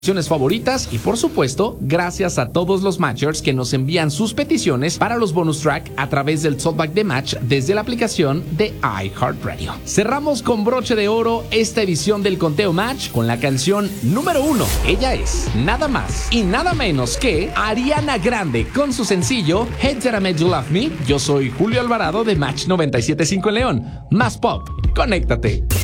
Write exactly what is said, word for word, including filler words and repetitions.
favoritas y por supuesto gracias a todos los matchers que nos envían sus peticiones para los bonus track a través del Talkback de Match desde la aplicación de iHeartRadio. Cerramos con broche de oro esta edición del Conteo Match con la canción número uno. Ella es nada más y nada menos que Ariana Grande con su sencillo Hey Did I Make You Love Me. Yo soy Julio Alvarado de Match noventa y siete punto cinco en León. Más pop, conéctate.